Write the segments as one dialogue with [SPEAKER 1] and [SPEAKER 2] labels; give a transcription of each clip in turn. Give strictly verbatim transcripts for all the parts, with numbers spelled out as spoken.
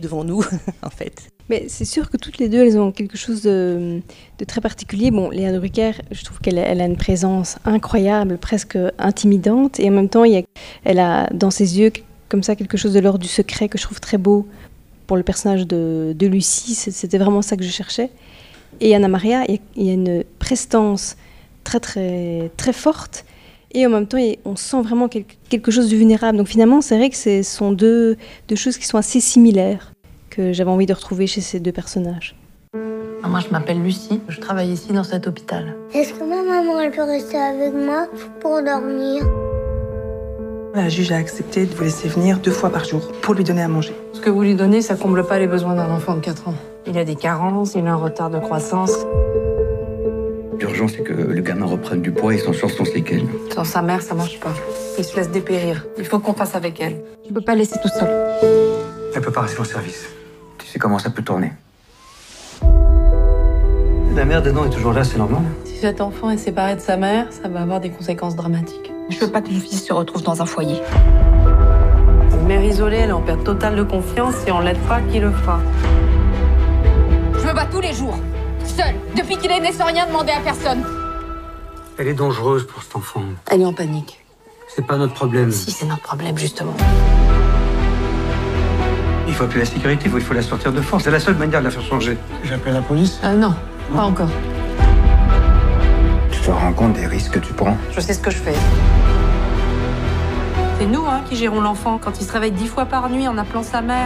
[SPEAKER 1] devant nous, en fait.
[SPEAKER 2] Mais c'est sûr que toutes les deux, elles ont quelque chose de, de très particulier. Bon, Léa Drucker, je trouve qu'elle elle a une présence incroyable, presque intimidante. Et en même temps, il y a, elle a dans ses yeux comme ça quelque chose de l'ordre du secret que je trouve très beau pour le personnage de, de Lucie. C'était vraiment ça que je cherchais. Et Anna Maria, il y a une prestance très, très, très forte. Et en même temps, on sent vraiment quelque chose de vulnérable. Donc finalement, c'est vrai que ce sont deux, deux choses qui sont assez similaires, que j'avais envie de retrouver chez ces deux personnages.
[SPEAKER 3] Moi, je m'appelle Lucie. Je travaille ici dans cet hôpital.
[SPEAKER 4] Est-ce que ma maman, elle peut rester avec moi pour dormir?
[SPEAKER 5] La juge a accepté de vous laisser venir deux fois par jour pour lui donner à manger.
[SPEAKER 3] Ce que vous lui donnez, ça comble pas les besoins d'un enfant de quatre ans. Il a des carences, il a un retard de croissance.
[SPEAKER 6] L'urgence, c'est que le gamin reprenne du poids et s'en sorte sans séquelles.
[SPEAKER 3] Sans sa mère, ça marche pas. Il se laisse dépérir. Il faut qu'on fasse avec elle. Je peux pas laisser tout seul.
[SPEAKER 6] Elle peut pas rester en service. Tu sais comment ça peut tourner. La mère dedans est toujours là, c'est normal.
[SPEAKER 3] Si cet enfant est séparé de sa mère, ça va avoir des conséquences dramatiques.
[SPEAKER 7] Je veux pas que mon fils se retrouve dans un foyer.
[SPEAKER 3] Une mère isolée, elle est en perte totale de confiance. Si on l'aide pas, qui le fera?
[SPEAKER 7] Je me bats tous les jours, seule, depuis qu'il est né sans rien demander à personne.
[SPEAKER 6] Elle est dangereuse pour cet enfant.
[SPEAKER 3] Elle est en panique.
[SPEAKER 6] C'est pas notre problème.
[SPEAKER 3] Si, c'est notre problème, justement.
[SPEAKER 6] Il faut appeler la sécurité, il faut, il faut la sortir de force. C'est la seule manière de la faire changer.
[SPEAKER 8] J'appelle la police?
[SPEAKER 3] Euh, non, non, pas encore.
[SPEAKER 6] Tu te rends compte des risques que tu prends?
[SPEAKER 3] Je sais ce que je fais. C'est nous hein, qui gérons l'enfant quand il se réveille dix fois par nuit en appelant sa mère.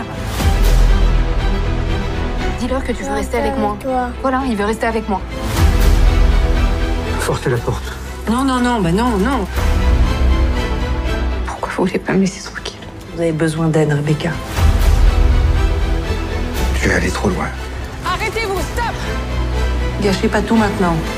[SPEAKER 7] Dis-leur que tu veux rester avec moi.
[SPEAKER 4] Toi.
[SPEAKER 7] Voilà, il veut rester avec moi.
[SPEAKER 6] Forcez la porte.
[SPEAKER 3] Non, non, non, bah non, non.
[SPEAKER 7] Pourquoi vous voulez pas me laisser tranquille?
[SPEAKER 3] Vous avez besoin d'aide, Rebecca.
[SPEAKER 6] Tu es allé trop loin.
[SPEAKER 7] Arrêtez-vous, stop!
[SPEAKER 3] Gâchez pas tout maintenant.